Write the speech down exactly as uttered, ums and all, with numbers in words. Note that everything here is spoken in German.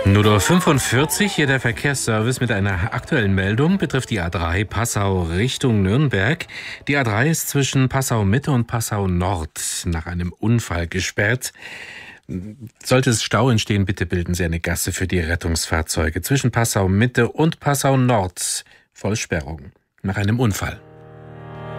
null Uhr fünfundvierzig, hier der Verkehrsservice mit einer aktuellen Meldung, betrifft die A drei Passau Richtung Nürnberg. Die A drei ist zwischen Passau Mitte und Passau Nord nach einem Unfall gesperrt. Sollte es Stau entstehen, bitte bilden Sie eine Gasse für die Rettungsfahrzeuge. Zwischen Passau Mitte und Passau Nord Vollsperrung nach einem Unfall.